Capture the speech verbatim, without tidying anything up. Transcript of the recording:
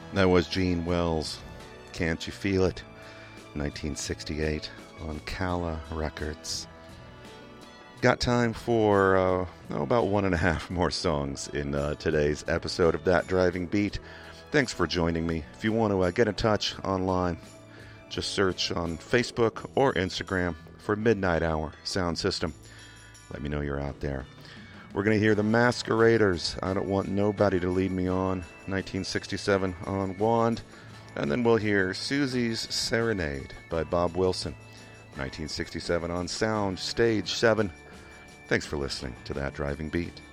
That was Gene Wells. Can't You Feel It? nineteen sixty-eight on Calla Records. Got time for uh, oh, about one and a half more songs in uh, today's episode of That Driving Beat. Thanks for joining me. If you want to uh, get in touch online, just search on Facebook or Instagram for Midnight Hour Sound System. Let me know you're out there. We're going to hear the Masqueraders, I Don't Want Nobody to Lead Me On, nineteen sixty-seven on Wand. And then we'll hear Susie's Serenade by Bob Wilson, nineteen sixty-seven on Sound, Stage seven. Thanks for listening to That Driving Beat.